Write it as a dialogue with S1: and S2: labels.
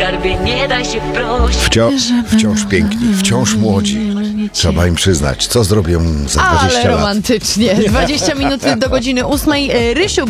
S1: skarbie, nie daj się prosić.
S2: Wciąż piękni, wciąż młodzi. Trzeba im przyznać, co zrobią za 20
S3: Ale
S2: lat.
S3: romantycznie. 20 minut do godziny 8. Rysiu,